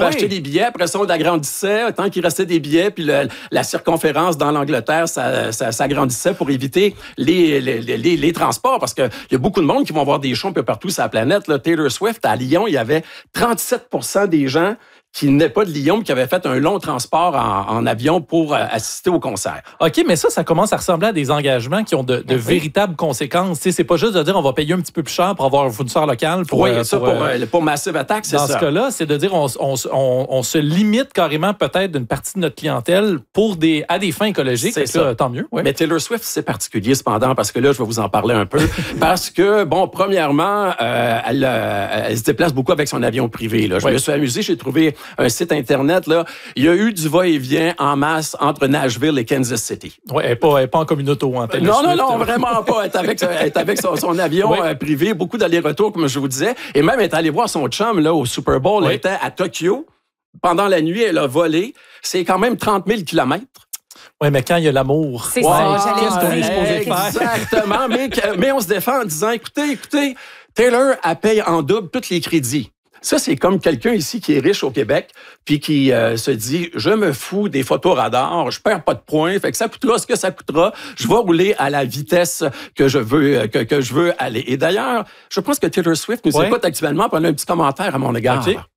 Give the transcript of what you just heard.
acheter des billets. Après ça, on agrandissait tant qu'il restait des billets. Puis la circonférence dans l'Angleterre, ça s'agrandissait pour éviter les transports. Parce qu'il y a beaucoup de monde qui vont voir des shows un peu partout sur la planète. Là. Taylor Swift, à Lyon, il y avait 37% des gens qui n'est pas de Lyon, mais qui avait fait un long transport en avion pour assister au concert. OK, mais ça commence à ressembler à des engagements qui ont de véritables conséquences. T'sais, c'est pas juste de dire on va payer un petit peu plus cher pour avoir un fournisseur local. Pour Massive Attack, c'est ça. Dans ce cas-là, c'est de dire on se limite carrément peut-être d'une partie de notre clientèle à des fins écologiques. C'est ça. Tant mieux. Ouais. Mais Taylor Swift, c'est particulier cependant, parce que là, je vais vous en parler un peu. Parce que, bon, premièrement, elle se déplace beaucoup avec son avion privé. Là. Je me suis amusé, j'ai trouvé un site Internet, là. Il y a eu du va-et-vient en masse entre Nashville et Kansas City. Oui, elle n'est pas en communauto. Hein, non, vraiment pas. Elle est avec son avion privé, beaucoup d'allers-retours, comme je vous disais. Et même, elle est allée voir son chum là, au Super Bowl. Elle était à Tokyo. Pendant la nuit, elle a volé. C'est quand même 30 000 kilomètres. Oui, mais quand il y a l'amour. C'est ça, qu'est-ce qu'on est supposé faire? Exactement. mais on se défend en disant, écoutez, Taylor, elle paye en double tous les crédits. Ça, c'est comme quelqu'un ici qui est riche au Québec, puis qui se dit, je me fous des photos radars, je perds pas de points, fait que ça coûtera ce que ça coûtera, je vais rouler à la vitesse que je veux aller. Et d'ailleurs, je pense que Taylor Swift nous écoute actuellement, puis elle a un petit commentaire à mon égard. Okay.